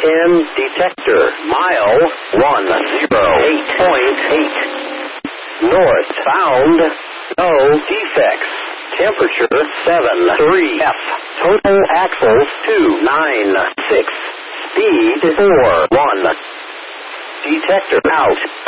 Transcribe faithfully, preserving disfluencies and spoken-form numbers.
ten detector. Mile one zero eight point eight. North found. No defects. Temperature seven three F. Total axles two nine six. Speed four one. Detector out.